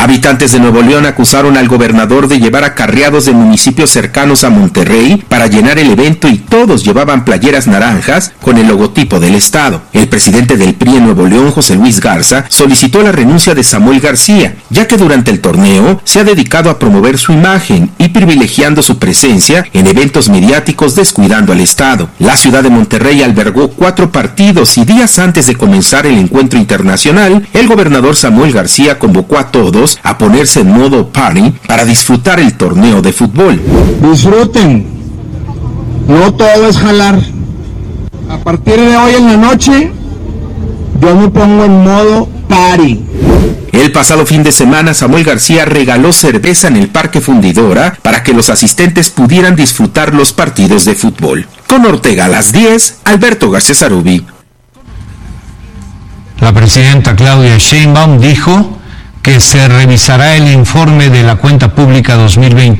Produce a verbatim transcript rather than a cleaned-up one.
Habitantes de Nuevo León acusaron al gobernador de llevar acarreados de municipios cercanos a Monterrey para llenar el evento y todos llevaban playeras naranjas con el logotipo del estado. El presidente del P R I en Nuevo León, José Luis Garza, solicitó la renuncia de Samuel García, ya que durante el torneo se ha dedicado a promover su imagen y privilegiando su presencia en eventos mediáticos descuidando al estado. La ciudad de Monterrey albergó cuatro partidos y días antes de comenzar el encuentro internacional, el gobernador Samuel García convocó a todos a ponerse en modo party para disfrutar el torneo de fútbol. Disfruten, no todo es jalar. A partir de hoy en la noche, yo me pongo en modo party. El pasado fin de semana, Samuel García regaló cerveza en el Parque Fundidora para que los asistentes pudieran disfrutar los partidos de fútbol. Con Ortega a las diez, Alberto García Sarubi. La presidenta Claudia Sheinbaum dijo que se revisará el informe de la cuenta pública dos mil veinte